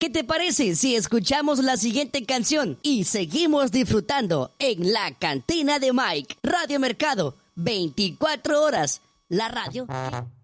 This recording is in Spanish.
¿Qué te parece si escuchamos la siguiente canción y seguimos disfrutando en la cantina de Mike? Radio Mercado, 24 horas. La radio